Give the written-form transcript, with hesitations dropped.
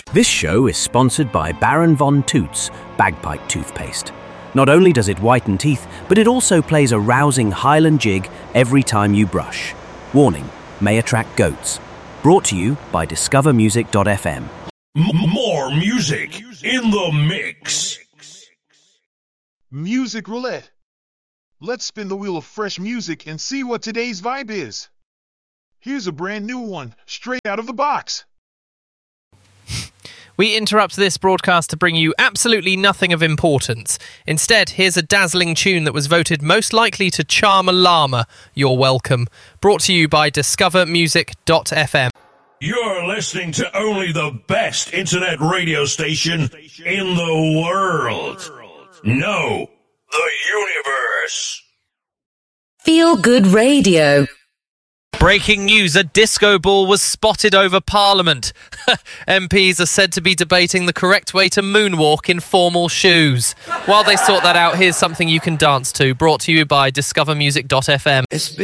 This show is sponsored by Baron Von Toots Bagpipe Toothpaste. Not only does it whiten teeth, but it also plays a rousing Highland jig every time you brush. Warning, may attract goats. Brought to you by discovermusic.fm. More music in the mix. Music Roulette. Let's spin the wheel of fresh music and see what today's vibe is. Here's a brand new one, straight out of the box. We interrupt this broadcast to bring you absolutely nothing of importance. Instead, here's a dazzling tune that was voted most likely to charm a llama. You're welcome. Brought to you by discovermusic.fm. You're listening to only the best internet radio station in the world. No, the universe. Feel Good Radio. Breaking news, a disco ball was spotted over Parliament. MPs are said to be debating the correct way to moonwalk in formal shoes. While they sort that out, here's something you can dance to, brought to you by discovermusic.fm.